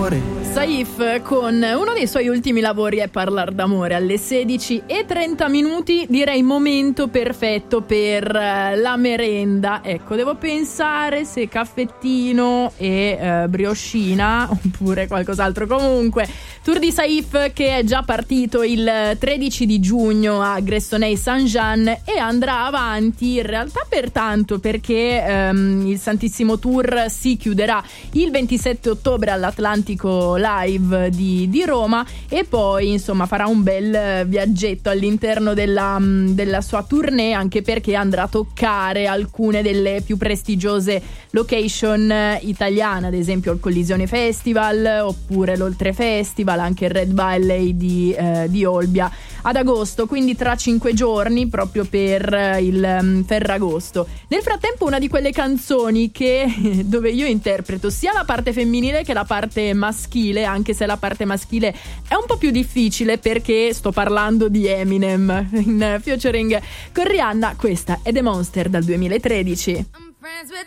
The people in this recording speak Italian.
d'amore. Saif con uno dei suoi ultimi lavori è Parlar d'amore alle 16:30, direi momento perfetto per la merenda. Ecco, devo pensare se caffettino e brioscina oppure qualcos'altro. Comunque, tour di Saif che è già partito il 13 di giugno a Gressoney-Saint-Jean e andrà avanti in realtà per tanto, perché il Santissimo Tour si chiuderà il 27 ottobre all'Atlantico Live di Roma e poi insomma farà un bel viaggetto all'interno della sua tournée, anche perché andrà a toccare alcune delle più prestigiose location italiane, ad esempio il Collisione Festival oppure l'Oltre Festival, anche il Red Valley di Olbia ad agosto, quindi tra 5 giorni proprio per il Ferragosto. Nel frattempo una di quelle canzoni dove io interpreto sia la parte femminile che la parte maschile, anche se la parte maschile è un po' più difficile perché sto parlando di Eminem in featuring con Rihanna. Questa è The Monster dal 2013. I'm friends with